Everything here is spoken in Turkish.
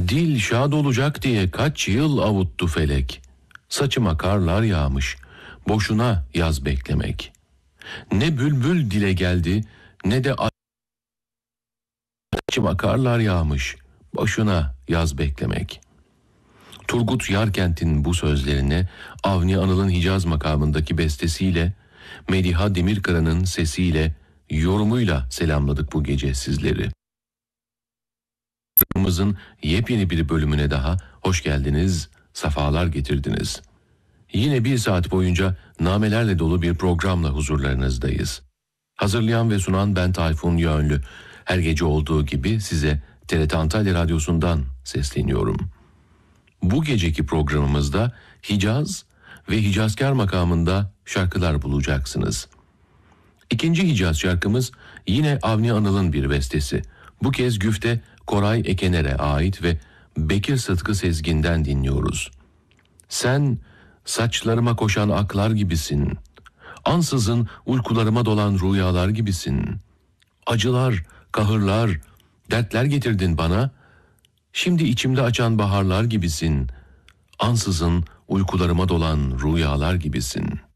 Dil şad olacak diye kaç yıl avuttu felek. Saçıma karlar yağmış, boşuna yaz beklemek. Ne bülbül dile geldi, ne de saçıma karlar yağmış, boşuna yaz beklemek. Turgut Yarkent'in bu sözlerine Avni Anıl'ın Hicaz makamındaki bestesiyle, Mediha Demirkara'nın sesiyle, yorumuyla selamladık bu gece sizleri. Programımızın yepyeni bir bölümüne daha hoş geldiniz, sefalar getirdiniz. Yine bir saat boyunca namelerle dolu bir programla huzurlarınızdayız. Hazırlayan ve sunan ben Tayfun Yönlü. Her gece olduğu gibi size TRT Antalya Radyosu'ndan sesleniyorum. Bu geceki programımızda Hicaz ve Hicazkar makamında şarkılar bulacaksınız. İkinci Hicaz şarkımız yine Avni Anıl'ın bir bestesi. Bu kez güfte Koray Ekener'e ait ve Bekir Sıtkı Sezgin'den dinliyoruz. Sen saçlarıma koşan aklar gibisin. Ansızın uykularıma dolan rüyalar gibisin. Acılar, kahırlar, dertler getirdin bana. Şimdi içimde açan baharlar gibisin. Ansızın uykularıma dolan rüyalar gibisin.